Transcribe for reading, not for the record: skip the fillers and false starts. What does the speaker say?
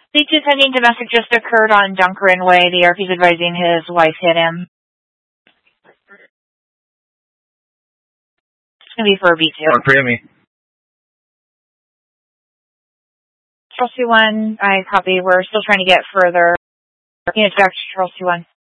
C2 pending domestic just occurred on Dunkerin Way. The RP's advising his wife hit him. It's going to be for a B2. On Primi. Charles 2-1, I copy. We're still trying to get further units back to Charles 2-1.